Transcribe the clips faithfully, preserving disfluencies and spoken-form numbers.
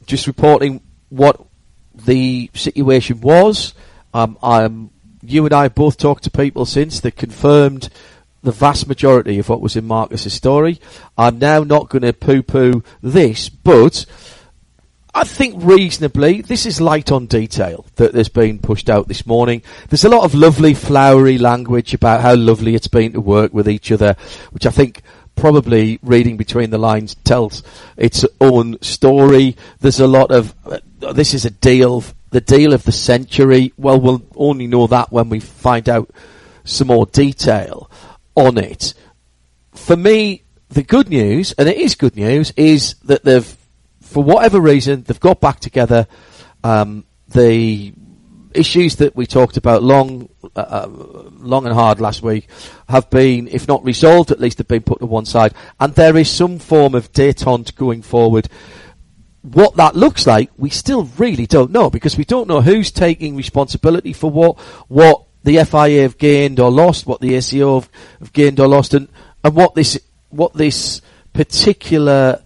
just reporting what the situation was. Um, I'm, you and I have both talked to people since that confirmed the vast majority of what was in Marcus's story. I'm now not going to poo-poo this, but I think reasonably this is light on detail that has been pushed out this morning. There's a lot of lovely flowery language about how lovely it's been to work with each other, which I think probably reading between the lines tells its own story. There's a lot of uh, this is a deal, the deal of the century. Well, we'll only know that when we find out some more detail on it. For me, the good news, and it is good news, is that they've, for whatever reason, they've got back together. Um, the issues that we talked about long, uh, long and hard last week have been, if not resolved, at least they've been put to one side. And there is some form of détente going forward. What that looks like, we still really don't know, because we don't know who's taking responsibility for what, what the F I A have gained or lost, what the A C O have, have gained or lost, and, and what this what this particular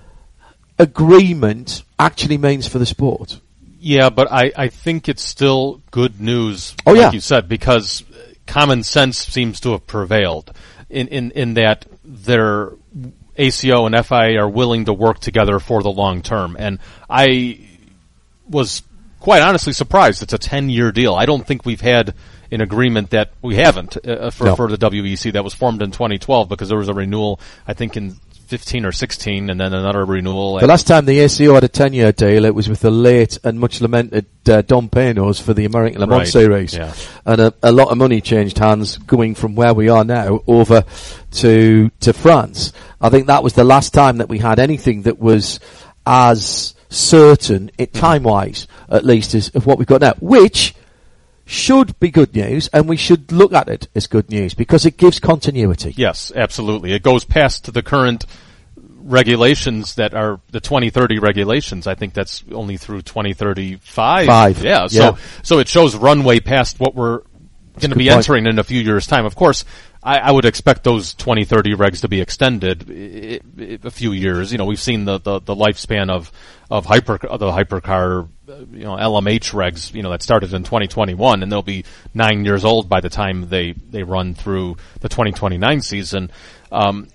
agreement actually means for the sport. Yeah, but I, I think it's still good news, oh, like yeah. you said, because common sense seems to have prevailed in, in, in that their A C O and F I A are willing to work together for the long term. And I was quite honestly surprised it's a ten-year deal. I don't think we've had an agreement that we haven't uh, for, no. for the W E C that was formed in twenty twelve, because there was a renewal, I think, in fifteen or sixteen, and then another renewal. The last time the A C O had a ten-year deal, it was with the late and much lamented uh, Dom Paynos for the American Le Mans right. Series. Yeah. And a, a lot of money changed hands going from where we are now over to to France. I think that was the last time that we had anything that was as certain, it mm-hmm. time-wise, at least, as of what we've got now, which should be good news, and we should look at it as good news because it gives continuity. Yes, absolutely. It goes past the current regulations that are the twenty thirty regulations. I think that's only through twenty thirty-five. Five. Yeah, so yeah. so it shows runway past what we're going to be point. entering in a few years' time. Of course, I, I would expect those twenty thirty regs to be extended I, I, a few years. You know, we've seen the, the, the lifespan of of hyper the hypercar, you know, L M H regs, you know, that started in twenty twenty-one, and they'll be nine years old by the time they, they run through the twenty twenty-nine season. Um,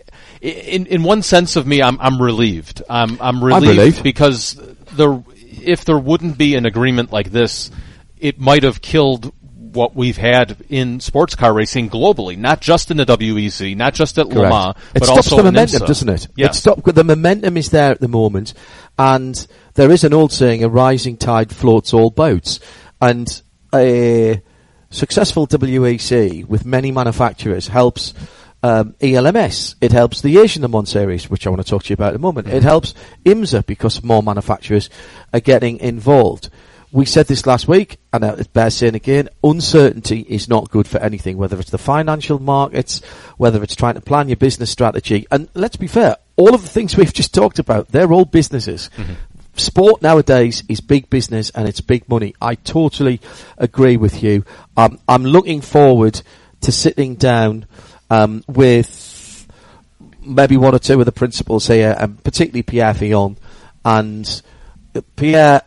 in in one sense of me, I'm I'm relieved. I'm I'm relieved, I'm relieved. because the if there wouldn't be an agreement like this, it might have killed what we've had in sports car racing globally, not just in the W E C, not just at Le Mans, but it also stops the momentum, doesn't it? Yes. It stopped, the momentum is there at the moment, and there is an old saying: "A rising tide floats all boats." And a successful W E C with many manufacturers helps um, E L M S. It helps the Asian Le Mans Series, which I want to talk to you about in a moment. Mm-hmm. It helps IMSA because more manufacturers are getting involved. We said this last week, and it bears saying again, uncertainty is not good for anything, whether it's the financial markets, whether it's trying to plan your business strategy. And let's be fair, all of the things we've just talked about, they're all businesses. Mm-hmm. Sport nowadays is big business and it's big money. I totally agree with you. Um, I'm looking forward to sitting down um, with maybe one or two of the principals here, and particularly Pierre Fillon. And uh, Pierre...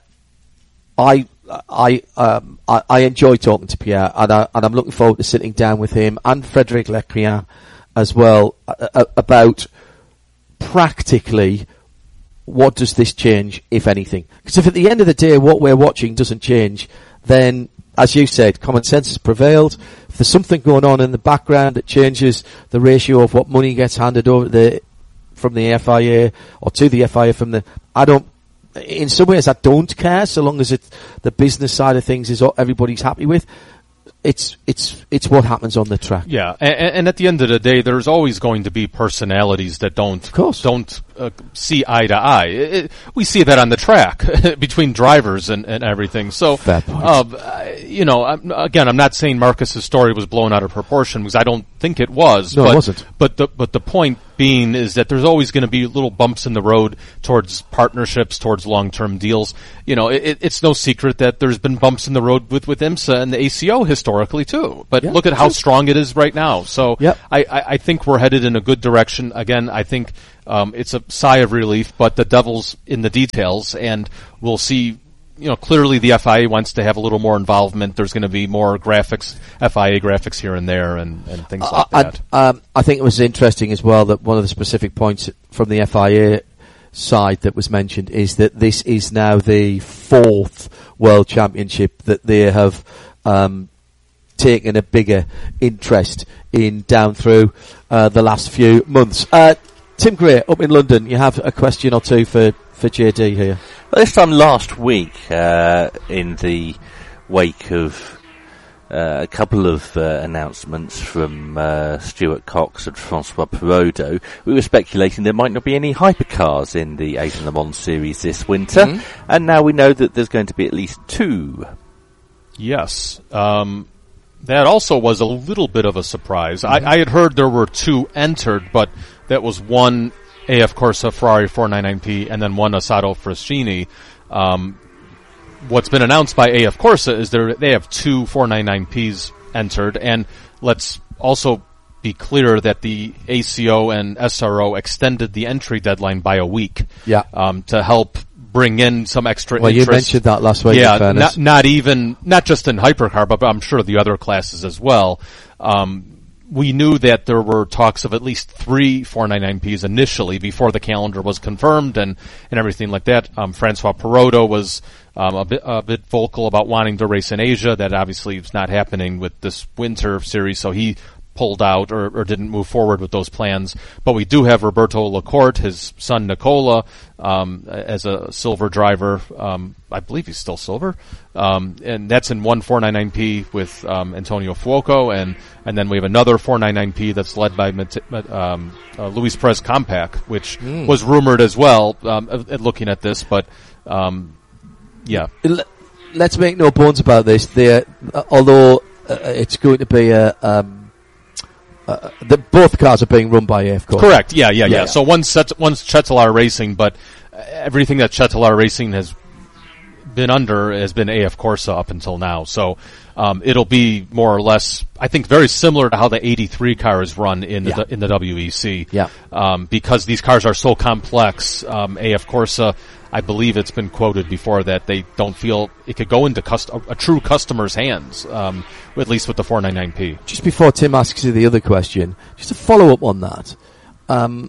I I um I, I enjoy talking to Pierre, and I and I'm looking forward to sitting down with him and Frédéric Leclerc as well uh, uh, about practically what does this change, if anything. Because if at the end of the day what we're watching doesn't change, then as you said, common sense has prevailed. If there's something going on in the background that changes the ratio of what money gets handed over the from the F I A or to the F I A from the, I don't. In some ways, I don't care, so long as it's the business side of things is what everybody's happy with. It's it's it's what happens on the track. Yeah, and, and at the end of the day, there's always going to be personalities that don't of course. don't uh, see eye to eye. It, it, we see that on the track between drivers and, and everything. So, Fair point. Uh, you know, I'm, again, I'm not saying Marcus's story was blown out of proportion, because I don't think it was. No, but, it wasn't. But the but the point being is that there's always going to be little bumps in the road towards partnerships, towards long-term deals. You know, it, it's no secret that there's been bumps in the road with, with IMSA and the A C O historically too. But yeah, look at how strong it is right now. So yep. I, I, I think we're headed in a good direction. Again, I think um, it's a sigh of relief, but the devil's in the details, and we'll see. You know, clearly the F I A wants to have a little more involvement. There's going to be more graphics, F I A graphics here and there, and, and things like uh, that. And, um, I think it was interesting as well that one of the specific points from the F I A side that was mentioned is that this is now the fourth World Championship that they have um, taken a bigger interest in down through uh, the last few months. Uh, Tim Gray, up in London, you have a question or two for, for J D here. Well, this time last week, uh, in the wake of uh, a couple of uh, announcements from uh, Stuart Cox and Francois Perraudot, we were speculating there might not be any hypercars in the Asian Le Mans series this winter, mm-hmm. and now we know that there's going to be at least two. Yes. Um, that also was a little bit of a surprise. Mm-hmm. I, I had heard there were two entered, but that was one A F Corsa Ferrari four ninety-nine P and then one Assetto Fraschini. Um, what's been announced by A F Corsa is there they have two four ninety-nine Ps entered, and let's also be clear that the A C O and S R O extended the entry deadline by a week. Yeah. Um, to help bring in some extra well, interest. Well, you mentioned that last week. Yeah, in fairness. not, not even, not just in hypercar, but I'm sure the other classes as well. Um, we knew that there were talks of at least three four ninety-nine Ps initially before the calendar was confirmed and, and everything like that. Um, Francois Perraudot was um, a bit a bit vocal about wanting to race in Asia. That obviously is not happening with this winter series, so he pulled out or, or didn't move forward with those plans. But we do have Roberto Lacorte, his son Nicola, um, as a silver driver. Um, I believe he's still silver. Um, and that's in one four ninety-nine P with um, Antonio Fuoco. And, and then we have another four ninety-nine P that's led by um, uh, Luis Perez Compact, which mm. was rumored as well um, at looking at this. But, um, yeah. Let's make no bones about this. They're, uh, although uh, it's going to be a... Um, Uh, the, both cars are being run by A F Corsa. Correct. Yeah, yeah, yeah. yeah, yeah. So one's set, one's Cetilar Racing, but everything that Cetilar Racing has been under has been A F Corsa up until now. So um, it'll be more or less, I think, very similar to how the eighty-three car is run in yeah. the in the W E C. Yeah. Um, because these cars are so complex, um, A F Corsa, I believe it's been quoted before that they don't feel it could go into cust- a, a true customer's hands, um, at least with the four ninety-nine P. Just before Tim asks you the other question, just to follow up on that, um,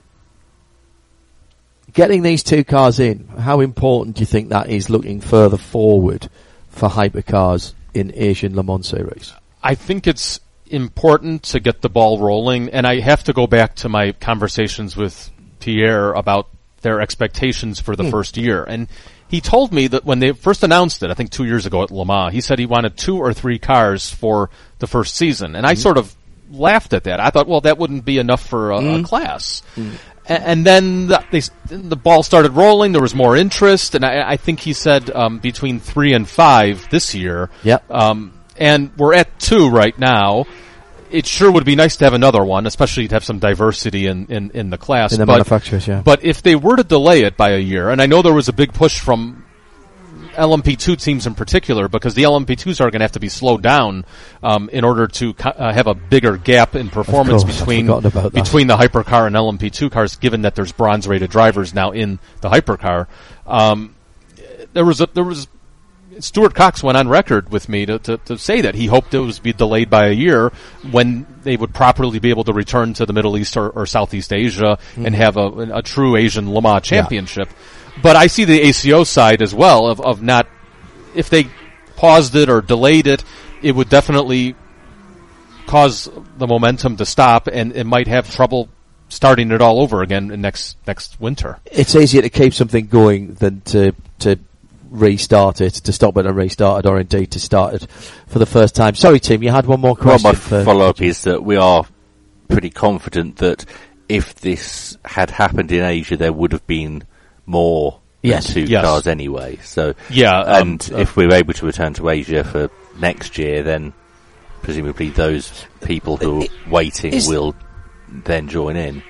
getting these two cars in, how important do you think that is looking further forward for hypercars in Asian Le Mans Series? I think it's important to get the ball rolling, and I have to go back to my conversations with Pierre about their expectations for the mm. first year. And he told me that when they first announced it, I think two years ago at Le Mans, he said he wanted two or three cars for the first season. And mm. I sort of laughed at that. I thought, well, that wouldn't be enough for a, mm. a class. Mm. A- and then the, they, the ball started rolling. There was more interest. And I, I think he said um, between three and five this year. Yep. Um, and we're at two right now. It sure would be nice to have another one, especially to have some diversity in, in, in the class. In the but, manufacturers, yeah. But if they were to delay it by a year, and I know there was a big push from L M P two teams in particular, because the L M P twos are going to have to be slowed down um, in order to uh, have a bigger gap in performance course, between between the hypercar and L M P two cars, given that there's bronze-rated drivers now in the hypercar. Um, there was a, there was Stuart Cox went on record with me to, to, to say that he hoped it was be delayed by a year when they would properly be able to return to the Middle East or, or Southeast Asia mm. and have a, a true Asian Le Mans championship. Yeah. But I see the A C O side as well of, of not, if they paused it or delayed it, it would definitely cause the momentum to stop, and it might have trouble starting it all over again in next next winter. It's easier to keep something going than to to restart it, to stop it and restart it, or indeed to start it for the first time. Sorry, Tim, you had one more question. Well, my follow-up is that we are pretty confident that if this had happened in Asia, there would have been more than yes. two yes. cars anyway. So, yeah, and um, uh, if we're able to return to Asia for next year, then presumably those people who are waiting is, will then join in.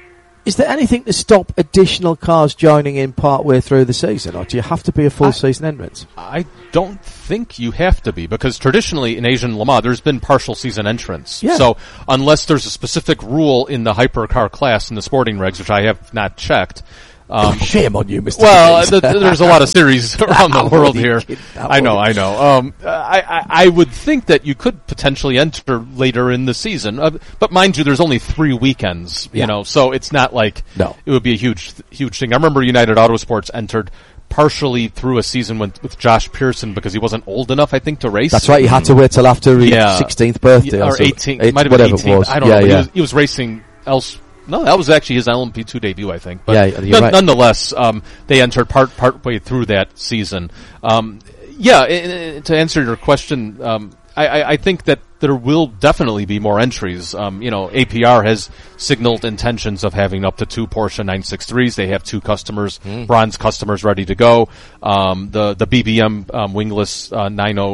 is there anything to stop additional cars joining in partway through the season, or do you have to be a full I, season entrant? I don't think you have to be, because traditionally in Asian Le Mans there's been partial season entrants. Yeah. So unless there's a specific rule in the hypercar class in the sporting regs, which I have not checked. Um, Shame on you, Mister Well, th- there's a lot of series around the world here. I know, I know. Um, I, I, I would think that you could potentially enter later in the season, uh, but mind you, there's only three weekends, you yeah. know, so it's not like no. it would be a huge, huge thing. I remember United Autosports entered partially through a season with, with Josh Pearson because he wasn't old enough, I think, to race. That's right. He had to wait till after his yeah. sixteenth birthday, or, or eighteenth. It might have been eighteenth. It was. I don't yeah, know. Yeah. He was, he was racing else. No, that was actually his L M P two debut, I think. But yeah, you're n- right. nonetheless, um, they entered part part way through that season. Um, yeah, I- I- to answer your question, um, I, I, I think that there will definitely be more entries. Um, you know, A P R has signaled intentions of having up to two Porsche nine sixty-threes. They have two customers, mm. bronze customers, ready to go. Um, the the B B M um, wingless uh,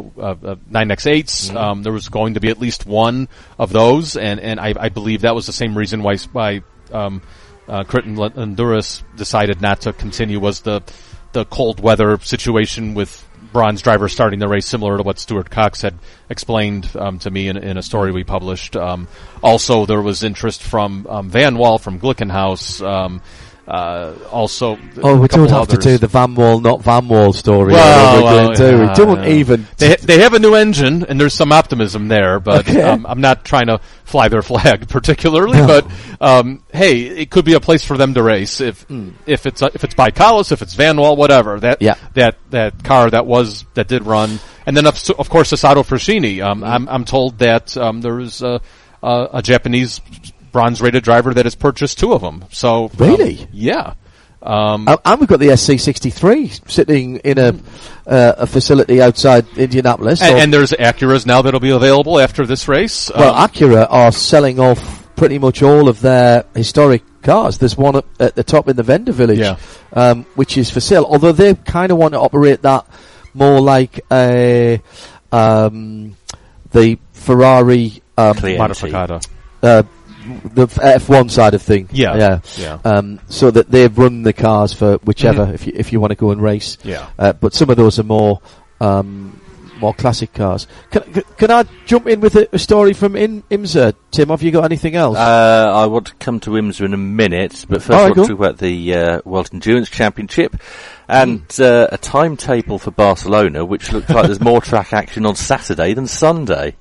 nine X eights. Mm. Um, there was going to be at least one of those, and and I, I believe that was the same reason why why um, uh, Critton Honduras decided not to continue, was the the cold weather situation with bronze drivers starting the race, similar to what Stuart Cox had explained um, to me in, in a story we published. Um, also, there was interest from um, Van Wall, from Glickenhaus. Um, uh, also, oh, we don't have others. to do the Van Wall, not Van Wall story. Well, well, do we? Uh, Don't even. They they have a new engine, and there's some optimism there, but okay. um, I'm not trying to fly their flag particularly. No. But um, hey, it could be a place for them to race if mm. if it's uh, if it's Baikalus, if it's Van Wall, whatever. That yeah. that that car that was that did run, and then of, of course Sasato Fraschini. Um, mm. I'm I'm told that um, there is a, a, a Japanese bronze-rated driver that has purchased two of them. So really, um, yeah. Um, uh, and we've got the S C sixty-three sitting in a uh, a facility outside Indianapolis. And, and there's Acuras now that'll be available after this race. Well, um, Acura are selling off pretty much all of their historic cars. There's one at the top in the vendor village, yeah. um, which is for sale. Although they kind of want to operate that more like a um, the Ferrari um, Modificata. Uh, the F one side of thing, yeah, yeah, yeah. Um, so that they've run the cars for whichever, mm-hmm. if you if you want to go and race, yeah. Uh, but some of those are more um, more classic cars. Can, can I jump in with a, a story from in, IMSA? Tim, have you got anything else? Uh, I want to come to IMSA in a minute, but first oh, I want to talk about the uh, World Endurance Championship and mm. uh, a timetable for Barcelona, which looks like there's more track action on Saturday than Sunday.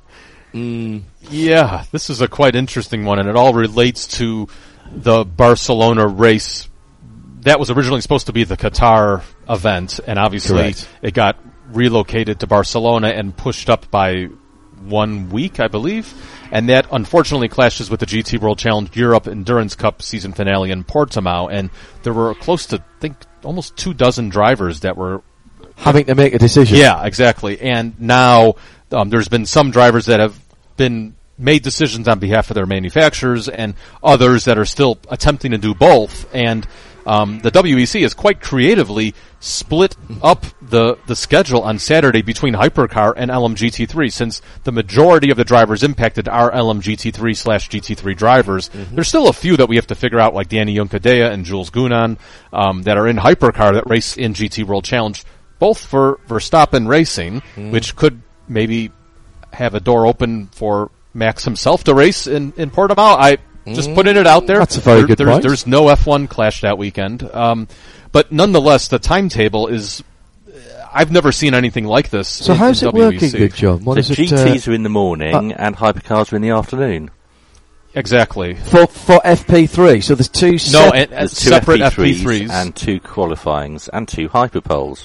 Mm. Yeah, this is a quite interesting one, and it all relates to the Barcelona race. That was originally supposed to be the Qatar event, and obviously Correct. It got relocated to Barcelona and pushed up by one week, I believe. And that unfortunately clashes with the G T World Challenge Europe Endurance Cup season finale in Portimao, and there were close to, I think, almost two dozen drivers that were having to make a decision. Yeah, exactly. And now um, there's been some drivers that have been made decisions on behalf of their manufacturers, and others that are still attempting to do both. And um, the W E C has quite creatively split up the the schedule on Saturday between Hypercar and L M G T three, since the majority of the drivers impacted are L M G T three slash G T three drivers. Mm-hmm. There's still a few that we have to figure out, like Danny Juncadella and Jules Gunan, um, that are in Hypercar that race in G T World Challenge, both for Verstappen Racing, mm. which could maybe have a door open for Max himself to race in, in Portimao. I just putting it out there. That's a very there, good there's, point. There's no F one clash that weekend. Um, but nonetheless, the timetable is, I've never seen anything like this. So in, how's in it W E C. working, Good John? What so is G Ts it, uh, are in the morning uh, and hypercars are in the afternoon. Exactly. For for F P three, so there's two no, sep- and, and there's two separate F P threes F P threes. and two qualifyings and two hyperpoles.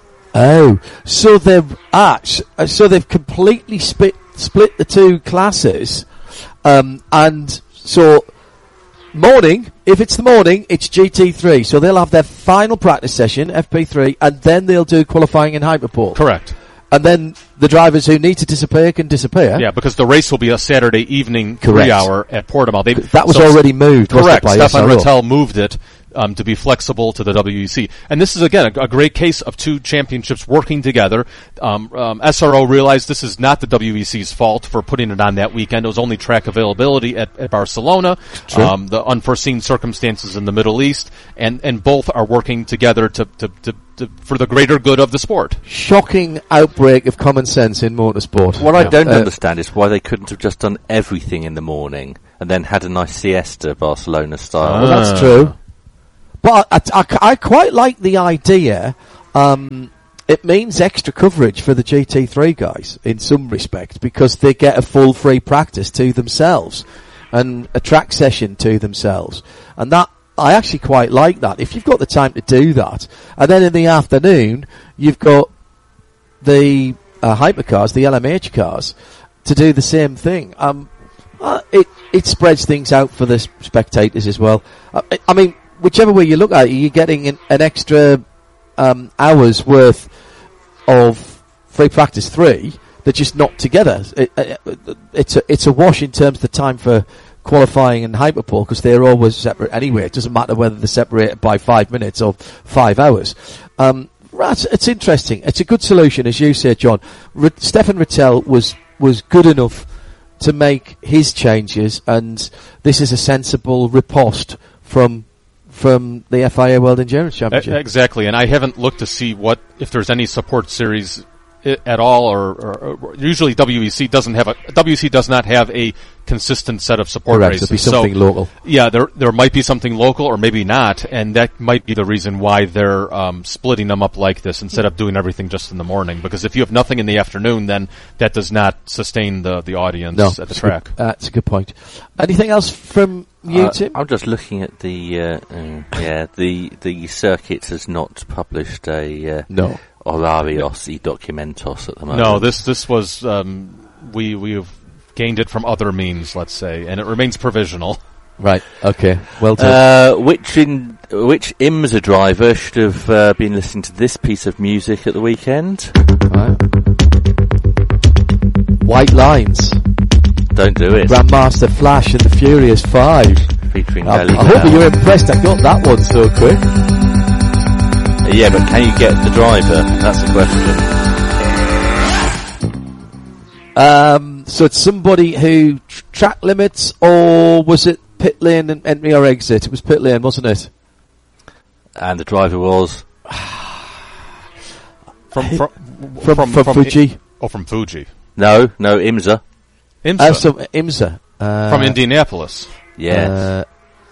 Oh, so they've ah, so they've completely split split the two classes, um, and so morning. If it's the morning, it's G T three. So they'll have their final practice session, F P three, and then they'll do qualifying in Hyperpole. Correct. And then the drivers who need to disappear can disappear. Yeah, because the race will be a Saturday evening Correct. three hour at Portimao. They, that was so already moved. Correct. Wasn't it, by Stefan S R O? Rattel moved it um, to be flexible to the W E C. And this is, again, a, a great case of two championships working together. Um, um, S R O realized this is not the W E C's fault for putting it on that weekend. It was only track availability at, at Barcelona, um, the unforeseen circumstances in the Middle East, and, and both are working together to, to, to, to for the greater good of the sport. Shocking outbreak of common sense in motorsport. What I Yeah. don't Uh, understand is why they couldn't have just done everything in the morning and then had a nice siesta, Barcelona style. Well, that's Ah. true. But I, I, I quite like the idea. Um, it means extra coverage for the G T three guys in some respect because they get a full free practice to themselves and a track session to themselves. And that, I actually quite like that. If you've got the time to do that, and then in the afternoon, you've got the uh, hypercars, the L M H cars, to do the same thing. Um, uh, it it spreads things out for the s- spectators as well. Uh, I, I mean, whichever way you look at it, you're getting an, an extra um, hours worth of free practice three. They're just not together. It, uh, it's a it's a wash in terms of the time for qualifying and hyperpole because they're always separate anyway. It doesn't matter whether they're separated by five minutes or five hours. Um, Right, it's interesting. It's a good solution, as you said, John. R- Stefan Rattel was was good enough to make his changes, and this is a sensible riposte from from the F I A World Endurance Championship. E- Exactly, and I haven't looked to see what if there's any support series I- at all, or, or, or usually W E C doesn't have a W E C does not have a consistent set of support Correct, races. there'll be something so, local. Yeah, there there might be something local, or maybe not, and that might be the reason why they're um, splitting them up like this instead of doing everything just in the morning. Because if you have nothing in the afternoon, then that does not sustain the the audience No, at the that's a track. good- That's a good point. Anything else from you, Uh, Tim? I'm just looking at the uh, uh, yeah the the circuit has not published a uh, No. Horarios y Documentos at the moment. No, this this was um, we we've gained it from other means, let's say, and it remains provisional. Right. Okay. Well done. Uh, which in which IMSA driver should have uh, been listening to this piece of music at the weekend? Right. White Lines. Don't do it. Grandmaster Flash and the Furious Five. Featuring I, Nelly I hope Bell. you're impressed. I got that one so quick. Yeah, but can you get the driver? That's the question. Um, so it's somebody who tr- track limits, or was it pit lane and entry or exit? It was pit lane, wasn't it? And the driver was From from From from, Fuji. oh, from Fuji. no, no IMSA. IMSA. Uh, so IMSA. Uh, from Indianapolis. Yes, Uh,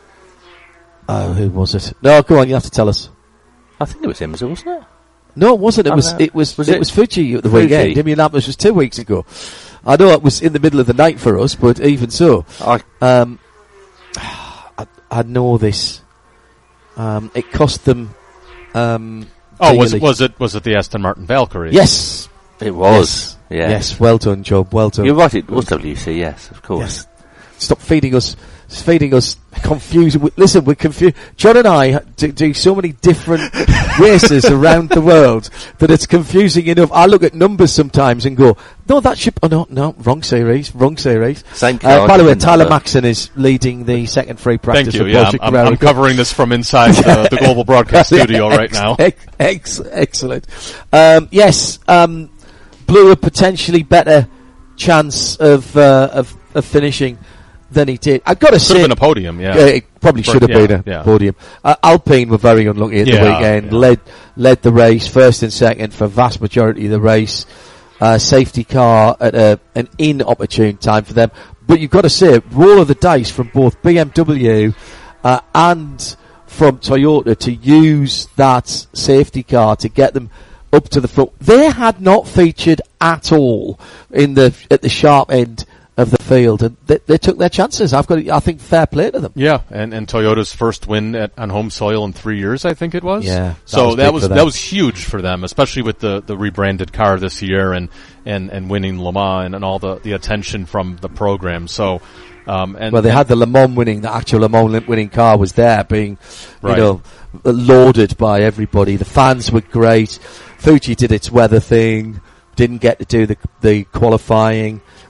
oh, who was it? No, go on. You have to tell us. I think it was IMSA, wasn't it? No, it wasn't. It Oh, was. no. It was. Was it, it was Fuji at the Fuji? weekend. Indianapolis was two weeks ago. I know it was in the middle of the night for us, but even so, I um, I, I know this. Um, it cost them. Um, Oh, was dearly. was it was it the Aston Martin Valkyrie? Yes. it was. Yeah. Yes. Well done, Job. Well done. You're right. It was W C. Yes, of course. Yes. Stop feeding us, feeding us confusion. We- Listen, we're confused. John and I ha- do, do so many different races around the world that it's confusing enough. I look at numbers sometimes and go, no, that should, oh no, no, wrong series, wrong series. Same Uh, car. by the way, different Tyler number. Maxon is leading the second free practice. Thank you. of Yeah, Porsche I'm, I'm, Carrera. I'm covering this from inside the, the global broadcast studio right Ex- now. ex- ex- excellent. Um, yes, um, blew a potentially better chance of uh, of, of finishing than he did. I've got to Could say, have been a podium. Yeah. yeah, it probably For- should have yeah, been a yeah. podium. Uh, Alpine were very unlucky at the Yeah, weekend. yeah. Led led the race first and second for vast majority of the race. Uh, safety car at a, an inopportune time for them. But you've got to say, roll of the dice from both B M W uh, and from Toyota to use that safety car to get them up to the front. They had not featured at all in the at the sharp end of the field, and they, they took their chances. I've got, I think, fair play to them. Yeah, and, and Toyota's first win at, on home soil in three years, I think it was. Yeah, that so was that big was for them. that was huge for them, especially with the, the rebranded car this year and, and, and winning Le Mans and, and all the, the attention from the program. So, um, and Well, they had the Le Mans winning, the actual Le Mans winning car was there, being, you Right. know, lauded by everybody. The fans were great. Fuji did its weather thing, didn't get to do the the qualifying,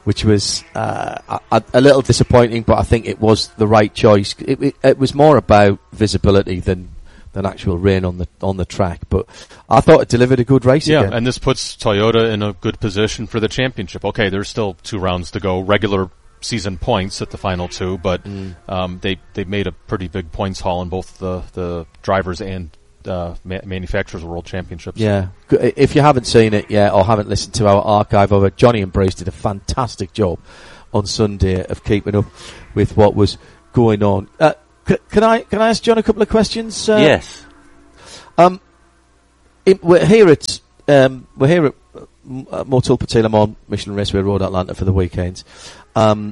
which was uh, a, a little disappointing, but I think it was the right choice. It, it, it was more about visibility than than actual rain on the on the track, but I thought it delivered a good race yeah, again. And this puts Toyota in a good position for the championship. Okay, there's still two rounds to go, regular season points at the final two, but mm. um, they they made a pretty big points haul in both the the drivers and uh, ma- manufacturers world championships. Yeah, if you haven't seen it yet or haven't listened to our archive of it, Johnny and Bruce did a fantastic job on Sunday of keeping up with what was going on. Uh, Can I can I ask John a couple of questions? Uh, yes. Um, it, we're here at um, we're here at uh, Motul Petit Le Mans Michelin Raceway Road, Atlanta for the weekend. Um,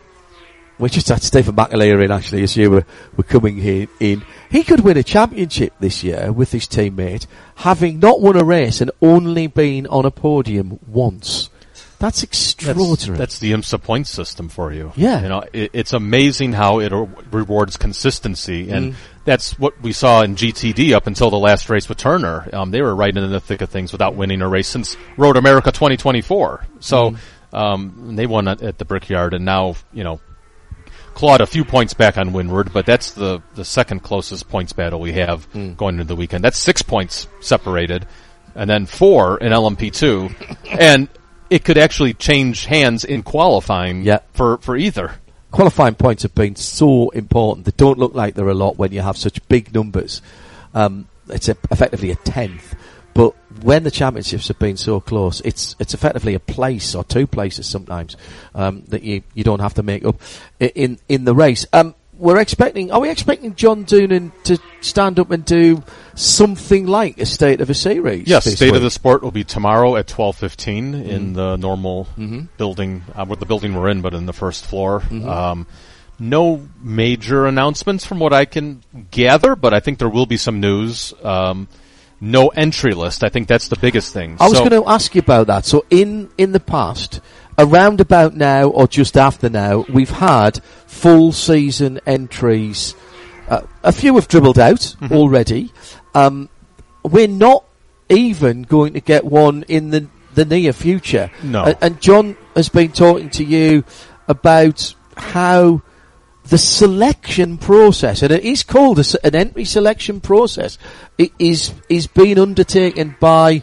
we just had Stephen McAleer in actually as you were, were coming here in. He could win a championship this year with his teammate, having not won a race and only been on a podium once. That's extraordinary. That's, that's the IMSA point system for you. Yeah. You know, it, it's amazing how it re- rewards consistency, and mm. that's what we saw in G T D up until the last race with Turner. Um, they were right in the thick of things without winning a race since Road America twenty twenty-four. So, mm. um, they won at, at the Brickyard, and now, you know, clawed a few points back on Windward, but that's the, the second closest points battle we have mm. going into the weekend. That's six points separated, and then four in L M P two, and it could actually change hands in qualifying yeah. for, for either. Qualifying points have been so important. They don't look like they're a lot when you have such big numbers. Um, it's a, effectively a tenth. But when the championships have been so close, it's it's effectively a place or two places sometimes um, that you, you don't have to make up in in the race. Um, we're expecting. Are we expecting John Doonan to stand up and do something like a State of a Series? Yes, State week? of the Sport will be tomorrow at twelve fifteen mm. in the normal mm-hmm. building, uh, with the building we're in, but in the first floor. Mm-hmm. Um, no major announcements from what I can gather, but I think there will be some news. Um, no entry list. I think that's the biggest thing. I was so going to ask you about that. So in in the past, around about now or just after now, we've had full season entries. Uh, a few have dribbled out mm-hmm. already. Um, we're not even going to get one in the, the near future. No. Uh, and John has been talking to you about how the selection process, and it is called a, an entry selection process, it is is being undertaken by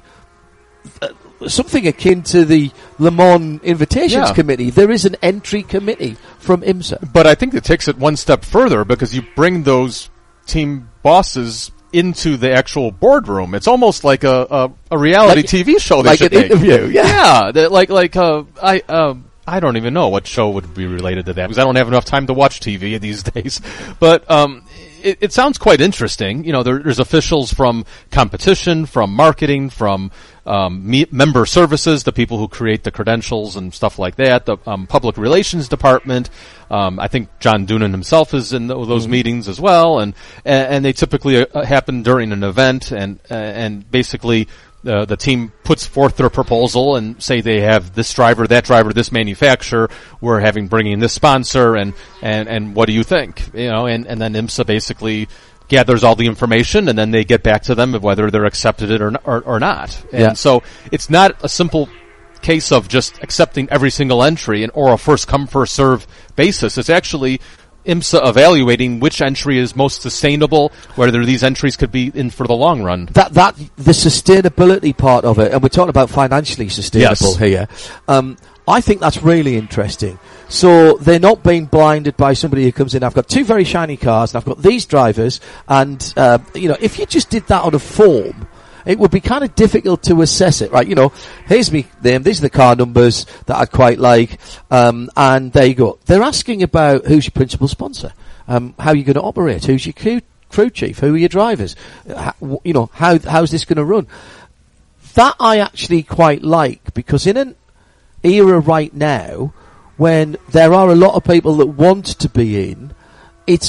uh, something akin to the Le Mans Invitations yeah. Committee. There is an entry committee from IMSA. But I think it takes it one step further, because you bring those team bosses into the actual boardroom. It's almost like a, a, a reality like, T V show. They like should an make. interview, yeah. Yeah, like, like, uh, I, um, I don't even know what show would be related to that, because I don't have enough time to watch T V these days. But, um, it, it sounds quite interesting. You know, there, there's officials from competition, from marketing, from, um, me, member services, the people who create the credentials and stuff like that, the, um, public relations department. Um, I think John Doonan himself is in the, those mm-hmm. meetings as well, and, and, and they typically uh, happen during an event, and, uh, and basically, Uh, the team puts forth their proposal and say they have this driver, that driver, this manufacturer. We're having bringing this sponsor, and, and, and what do you think? You know, and, and then IMSA basically gathers all the information, and then they get back to them of whether they're accepted it or n- or, or not. And yeah. so it's not a simple case of just accepting every single entry and or a first come first serve basis. It's actually IMSA evaluating which entry is most sustainable, whether these entries could be in for the long run. That that the sustainability part of it, and we're talking about financially sustainable yes. here. Um, I think that's really interesting. So they're not being blinded by somebody who comes in. I've got two very shiny cars, and I've got these drivers, and uh, you know, if you just did that on a form, it would be kind of difficult to assess it, right? You know, here's me name, these are the car numbers that I'd quite like, um, and there you go. They're asking about who's your principal sponsor, um, how are you going to operate, who's your crew, crew chief, who are your drivers, how, you know, how how's this going to run? That I actually quite like, because in an era right now when there are a lot of people that want to be in, it's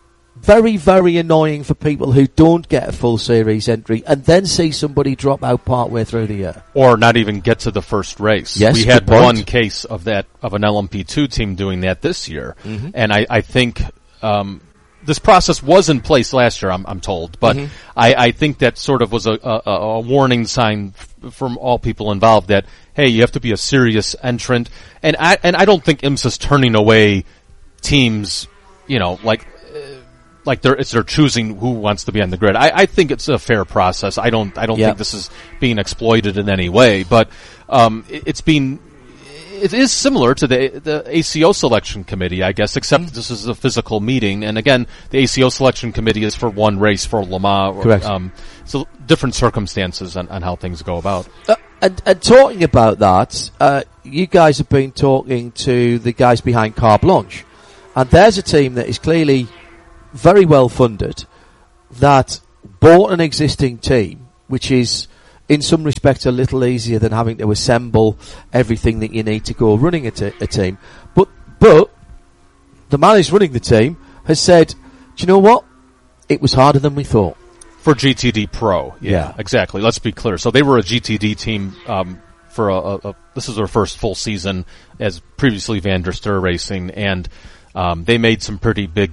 very, very annoying for people who don't get a full series entry and then see somebody drop out partway through the year. Or not even get to the first race. Yes, we had good point. one case of that, of an L M P two team doing that this year. Mm-hmm. And I, I think, um, this process was in place last year, I'm, I'm told, but Mm-hmm. I, I think that sort of was a, a, a warning sign f- from all people involved that, hey, you have to be a serious entrant. And I, and I don't think IMSA's turning away teams, you know, like, uh, like they're, it's they're choosing who wants to be on the grid. I, I think it's a fair process. I don't, I don't Yeah. think this is being exploited in any way, but, um, it, it's being, it is similar to the the A C O selection committee, I guess, except this is a physical meeting. And again, the A C O selection committee is for one race for Le Mans. Correct. Um, so different circumstances on, on how things go about. Uh, and, and talking about that, uh, you guys have been talking to the guys behind Carte Blanche, and there's a team that is clearly very well funded, that bought an existing team, which is in some respects a little easier than having to assemble everything that you need to go running a, t- a team. But but the man who's running the team has said, do you know what? It was harder than we thought. For G T D Pro. Yeah, Yeah. exactly. Let's be clear. So they were a G T D team um, for a, a, a, this is their first full season as previously Van der Stur Racing, and um, they made some pretty big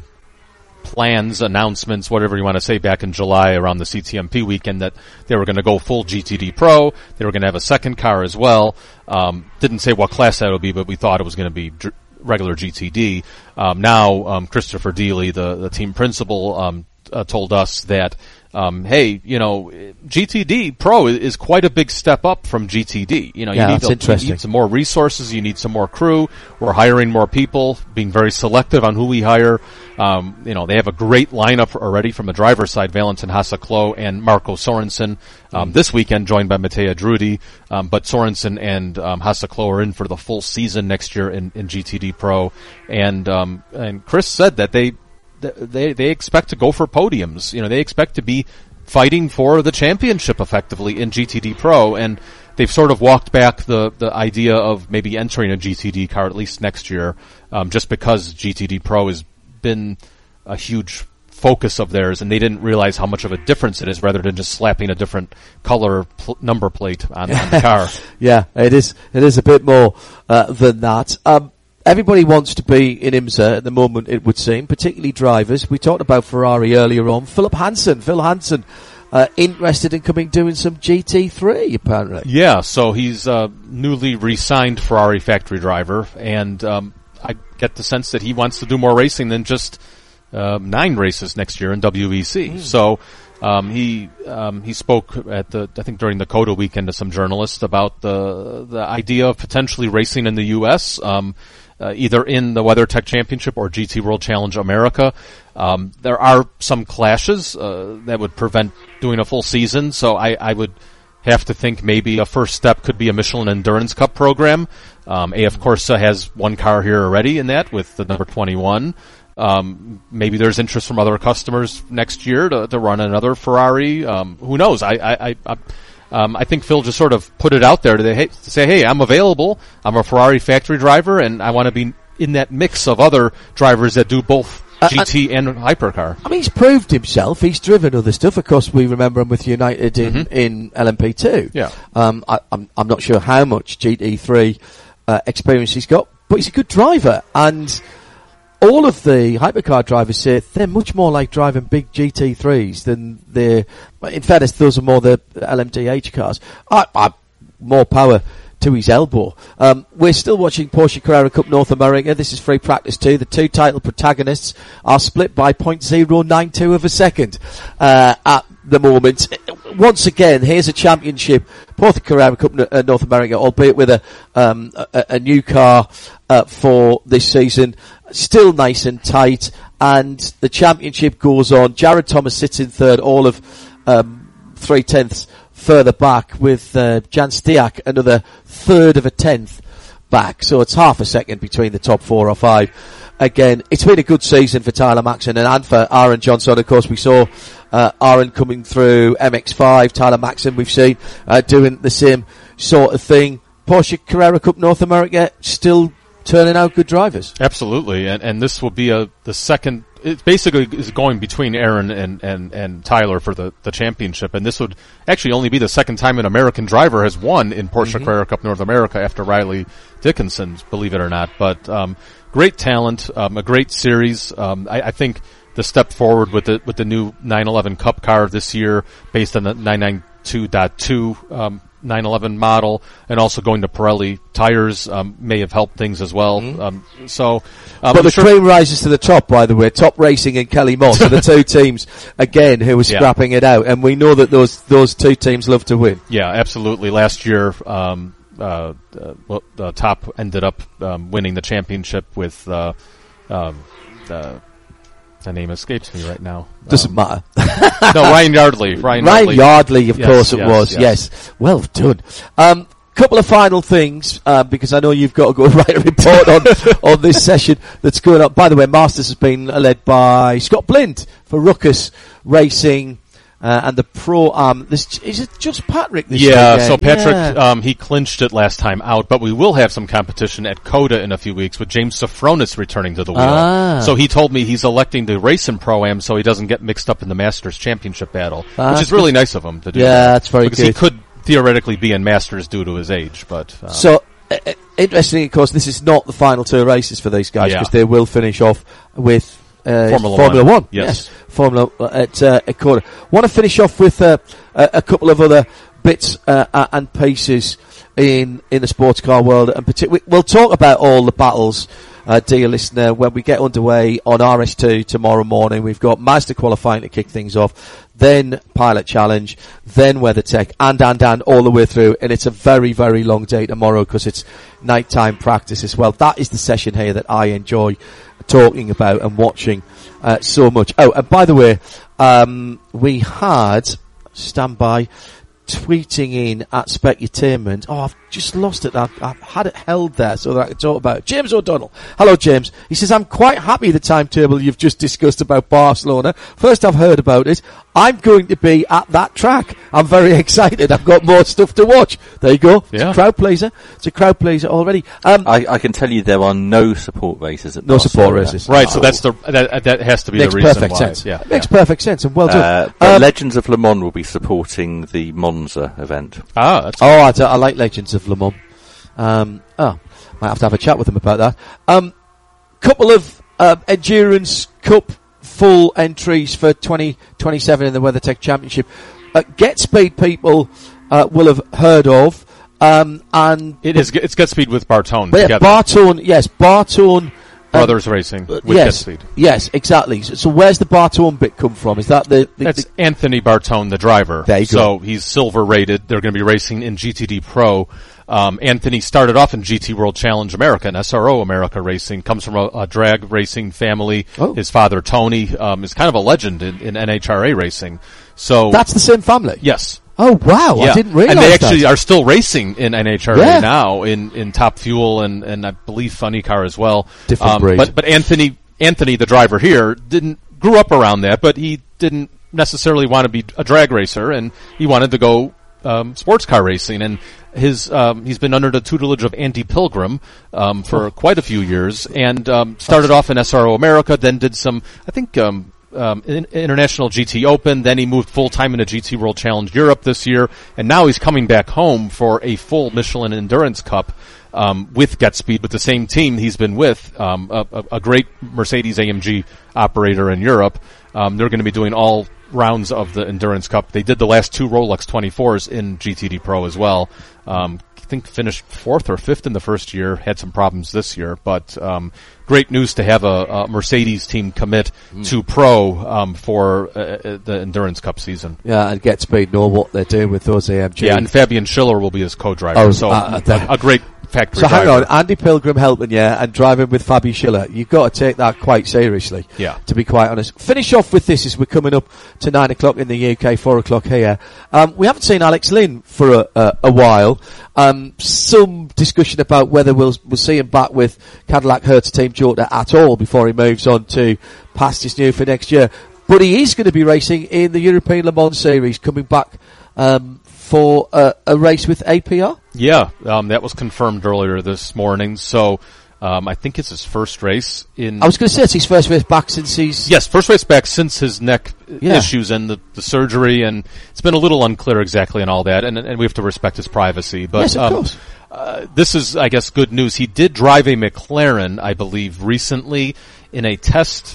plans, announcements, whatever you want to say, back in July around the C T M P weekend that they were going to go full G T D Pro. They were going to have a second car as well. Um, didn't say what class that would be, but we thought it was going to be dr- regular G T D. Um, now, um, Christopher Deely, the, the team principal, um, uh, told us that, um, hey, you know, G T D Pro is, is quite a big step up from G T D. You know, Yeah, you, need that's a, interesting. you need some more resources, you need some more crew. We're hiring more people, being very selective on who we hire. Um, you know, they have a great lineup already from the driver's side, Valentin Hasseklo and Marco Sorensen. Um, Mm. this weekend joined by Mattea Drudi, um, but Sorensen and um, Hasseklo are in for the full season next year in, in G T D Pro. And um, and Chris said that they they they expect to go for podiums. You know, they expect to be fighting for the championship effectively in G T D Pro, and they've sort of walked back the the idea of maybe entering a G T D car at least next year, um, just because G T D Pro has been a huge focus of theirs, and they didn't realize how much of a difference it is, rather than just slapping a different color pl- number plate on, on the car. Yeah, it is. It is a bit more uh, than that. Um, everybody wants to be in IMSA at the moment, it would seem, particularly drivers. We talked about Ferrari earlier on. Philip Hansen, Phil Hansen, uh, interested in coming doing some G T three, apparently. Yeah, so he's a newly re-signed Ferrari factory driver, and um, I get the sense that he wants to do more racing than just uh, nine races next year in W E C. Mm. So um, he um, he spoke at the I think during the COTA weekend to some journalists about the the idea of potentially racing in the U S. Um, Uh, either in the WeatherTech Championship or G T World Challenge America. Um, there are some clashes uh, that would prevent doing a full season, so I, I would have to think maybe a first step could be a Michelin Endurance Cup program. Um, A F Corsa has one car here already in that with the number twenty-one. Um, maybe there's interest from other customers next year to, to run another Ferrari. Um, who knows? I, I, I, I Um, I think Phil just sort of put it out there to, hey, to say, hey, I'm available. I'm a Ferrari factory driver, and I want to be in that mix of other drivers that do both Uh, G T and hypercar. I mean, he's proved himself. He's driven other stuff. Of course, we remember him with United in, Mm-hmm. in L M P two. Yeah. Um, I, I'm, I'm not sure how much G T three uh, experience he's got, but he's a good driver. And all of the hypercar drivers say they're much more like driving big G T threes than they're, in fairness, those are more the L M D H cars. I, I, more power to his elbow. Um, we're still watching Porsche Carrera Cup North America. This is free practice two. The two title protagonists are split by zero point zero nine two of a second uh, at the moment. Once again, here's a championship, Porsche Carrera Cup uh, North America, albeit with a um, a, a new car uh, for this season. Still nice and tight, and the championship goes on. Jared Thomas sits in third, all of um, three tenths further back, with uh, Jan Stiak another third of a tenth back. So it's half a second between the top four or five. Again, it's been a good season for Tyler Maxson and, and for Aaron Johnson. Of course, we saw uh, Aaron coming through M X five. Tyler Maxson we've seen uh, doing the same sort of thing. Porsche Carrera Cup North America still turning out good drivers. Absolutely, and and this will be a the second. It basically is going between Aaron and, and, and Tyler for the, the championship, and this would actually only be the second time an American driver has won in Porsche mm-hmm. Carrera Cup North America after Riley Dickinson, believe it or not. But um, great talent, um, a great series. Um, I, I think the step forward with the with the new nine eleven Cup car this year, based on the nine ninety-two point two um, nine eleven model, and also going to Pirelli tires um, may have helped things as well. Mm-hmm. Um, so, um, but I'm the sure cream rises to the top. By the way, Top Racing and Kelly Moss are the two teams again who are scrapping yeah. it out, and we know that those those two teams love to win. Yeah, absolutely. Last year, um, uh, uh, well, the Top ended up um, winning the championship with uh, um, the. The name escapes me right now. Doesn't um, matter. No, Ryan Yardley. Ryan, Ryan Yardley, Yardley of yes, course it yes, was. Yes. yes. Well done. Um, couple of final things, uh, because I know you've got to go write a report on, on this session that's going up. By the way, Masters has been led by Scott Blind for Ruckus Racing. Uh, and the pro um this is it just Patrick this yeah weekend? So Patrick yeah. um he clinched it last time out, but we will have some competition at COTA in a few weeks with James Safronis returning to the wheel. Ah. So he told me he's electing to race in Pro-Am so he doesn't get mixed up in the Masters Championship battle, ah, which is really nice of him to do. Yeah, that. that's very because good. He could theoretically be in Masters due to his age, but um, so uh, interesting. Of course, this is not the final two races for these guys because yeah. they will finish off with. Uh, Formula, Formula One, One. Yes. yes, Formula uh, at uh, at COTA. Want to finish off with uh, a, a couple of other bits uh, uh, and pieces in in the sports car world, and particularly we'll talk about all the battles, uh, dear listener, when we get underway on R S two tomorrow morning. We've got Mazda qualifying to kick things off, then Pilot Challenge, then WeatherTech, and and and all the way through, and it's a very very long day tomorrow because it's nighttime practice as well. That is the session here that I enjoy talking about and watching uh, so much. Oh, and by the way, um, we had standby tweeting in at Specutainment. Oh, I've just lost it. I've, I've had it held there so that I could talk about it. James O'Donnell. Hello, James. He says, I'm quite happy the timetable you've just discussed about Barcelona. First I've heard about it. I'm going to be at that track. I'm very excited. I've got more stuff to watch. There you go. Yeah. It's a crowd pleaser. It's a crowd pleaser already. Um, I, I can tell you there are no support races at No Barcelona. support races. right. Oh. So that's the that, that has to be Makes the reason perfect why. sense. Yeah, Makes yeah. perfect sense, and well done. Uh, but Um, Legends of Le Mans will be supporting the Monza event. Ah, that's Oh, I, d- I like Legends of Le Mans. Um, oh, might have to have a chat with them about that. Um, couple of uh, Endurance Cup full entries for twenty twenty-seven in the WeatherTech Championship. Uh, Get Speed people uh, will have heard of, um, and it is. It's Get Speed with Bartone yeah, together. Bartone, yes, Bartone. Brothers Racing with yes, Get Speed. yes, exactly. So, so where's the Bartone bit come from? Is that the? the That's the Anthony Bartone, the driver. There you go. So he's silver rated. They're going to be racing in G T D Pro. Um, Anthony started off in G T World Challenge America and S R O America Racing. Comes from a, a drag racing family. Oh. His father Tony um, is kind of a legend in, in N H R A racing. So that's the same family. yes. Oh wow! Yeah. I didn't realize and they that. actually are still racing in N H R A Yeah. now in, in Top Fuel and, and I believe Funny Car as well. Different um, breed. But but Anthony Anthony the driver here didn't grew up around that, but he didn't necessarily want to be a drag racer, and he wanted to go um, sports car racing. And his um, he's been under the tutelage of Andy Pilgrim um, for Oh. quite a few years, and um, started off in S R O America, then did some I think. Um, Um, in, International G T Open, then he moved full-time into G T World Challenge Europe this year, and now he's coming back home for a full Michelin Endurance Cup um, with Get Speed, with the same team he's been with, um, a, a, a great Mercedes A M G operator in Europe. Um, they're going to be doing all rounds of the Endurance Cup. They did the last two Rolex twenty-fours in G T D Pro as well. Um, I think finished fourth or fifth in the first year, had some problems this year, but um, great news to have a, a Mercedes team commit mm. to Pro um, for uh, the Endurance Cup season. Yeah, and Get Speed know what they're doing with those A M G. Yeah, and Fabian Schiller will be his co-driver, Oh, so uh, a, a great factory So driver. hang on, Andy Pilgrim helping you and driving with Fabi Schiller. You've got to take that quite seriously. Yeah. To be quite honest. Finish off with this as we're coming up to nine o'clock in the U K, four o'clock here. Um, we haven't seen Alex Lynn for a, a, a while. Um, some discussion about whether we'll we'll see him back with Cadillac Hertz Team Jota at all before he moves on to Pastures New for next year. But he is going to be racing in the European Le Mans Series, coming back um, for a, a race with A P R. Yeah, um, that was confirmed earlier this morning. So um, I think it's his first race in. I was going to say it's his first race back since he's. Yes, first race back since his neck Yeah. issues and the, the surgery, and it's been a little unclear exactly and all that, and, and we have to respect his privacy. But Yes, of um, course. Uh, this is, I guess, good news. He did drive a McLaren, I believe, recently in a test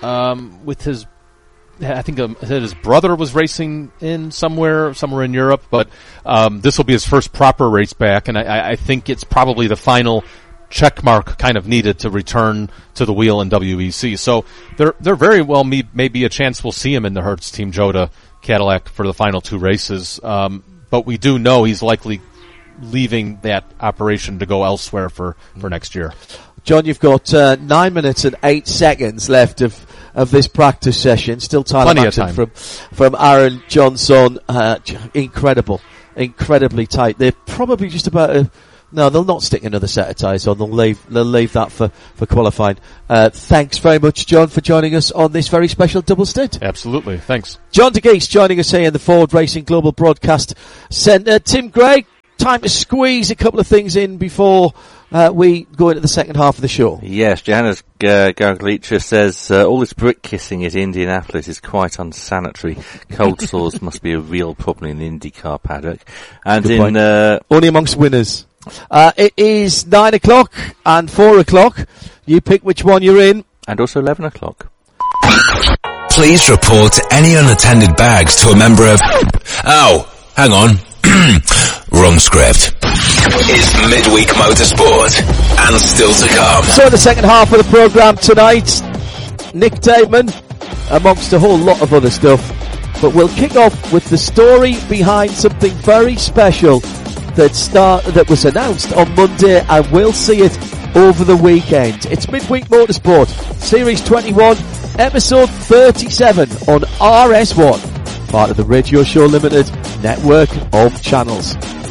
um, with his. I think um, his brother was racing in somewhere, somewhere in Europe, but um, this will be his first proper race back, and I, I think it's probably the final check mark kind of needed to return to the wheel in W E C. So there, there very well may, may be a chance we'll see him in the Hertz Team Jota Cadillac for the final two races, um, but we do know he's likely leaving that operation to go elsewhere for, for next year. John, you've got uh, nine minutes and eight seconds left of of this practice session. Still Tyler Plenty of Maxton time. from from Aaron Johnson. Uh, incredible, incredibly tight. They're probably just about to, no, they'll not stick another set of tyres on. They'll leave they'll leave that for for qualifying. Uh, thanks very much, John, for joining us on this very special double stint. Absolutely, thanks. John DeGeese joining us here in the Ford Racing Global Broadcast Centre. Tim Gray, time to squeeze a couple of things in before Uh, we go into the second half of the show. Yes, Johannes uh, Garglicha says, uh, all this brick kissing at Indianapolis is quite unsanitary. Cold sores must be a real problem in the IndyCar paddock. And Good in, uh, only amongst winners. Uh, it is nine o'clock and four o'clock. You pick which one you're in. and also eleven o'clock. Please report any unattended bags to a member of... Oh, hang on. Wrong script. It's Midweek Motorsport, and still to come. So in the second half of the programme tonight, Nick Daveman, amongst a whole lot of other stuff. But we'll kick off with the story behind something very special that start that was announced on Monday, and we'll see it over the weekend. It's Midweek Motorsport, Series twenty-one, Episode thirty-seven on R S one, part of the Radio Show Limited network of channels.